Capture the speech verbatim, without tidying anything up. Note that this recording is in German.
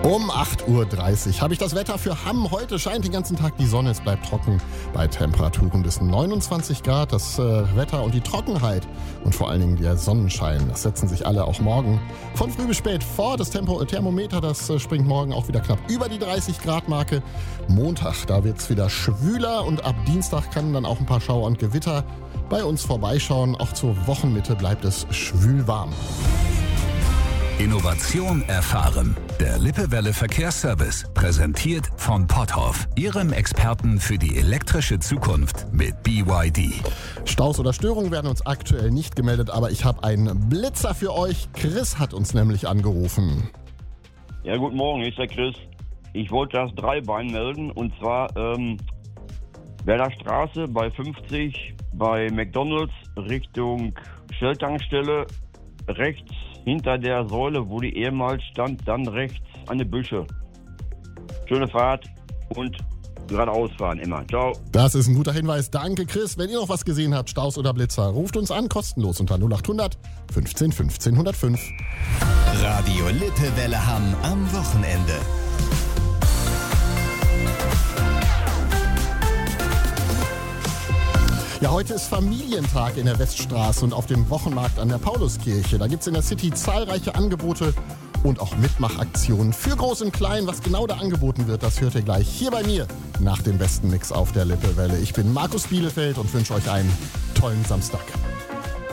Um acht Uhr dreißig habe ich das Wetter für Hamm. Heute scheint den ganzen Tag die Sonne, es bleibt trocken bei Temperaturen bis neunundzwanzig Grad. Das äh, Wetter und die Trockenheit und vor allen Dingen der Sonnenschein, das setzen sich alle auch morgen von früh bis spät vor. Das Tempo- Thermometer, das äh, springt morgen auch wieder knapp über die dreißig Grad Marke. Montag, da wird es wieder schwüler und ab Dienstag kann dann auch ein paar Schauer und Gewitter bei uns vorbeischauen. Auch zur Wochenmitte bleibt es schwül warm. Innovation erfahren. Der Lippewelle Verkehrsservice, präsentiert von Potthoff, Ihrem Experten für die elektrische Zukunft mit B Y D. Staus oder Störungen werden uns aktuell nicht gemeldet, aber ich habe einen Blitzer für euch. Chris hat uns nämlich angerufen. Ja, guten Morgen, ich bin der Chris. Ich wollte das Dreibein melden, und zwar ähm, Werder Straße bei fünfzig bei McDonalds Richtung Shell-Tankstelle, rechts hinter der Säule, wo die ehemals stand, dann rechts an den Büsche. Schöne Fahrt und geradeaus fahren immer. Ciao. Das ist ein guter Hinweis. Danke, Chris. Wenn ihr noch was gesehen habt, Staus oder Blitzer, ruft uns an, kostenlos unter null acht hundert fünfzehn fünfzehn hundertfünf. Radio Lippewelle Hamm am Wochenende. Ja, heute ist Familientag in der Weststraße und auf dem Wochenmarkt an der Pauluskirche. Da gibt es in der City zahlreiche Angebote und auch Mitmachaktionen für Groß und Klein. Was genau da angeboten wird, das hört ihr gleich hier bei mir nach dem besten Mix auf der Lippewelle. Ich bin Markus Bielefeld und wünsche euch einen tollen Samstag.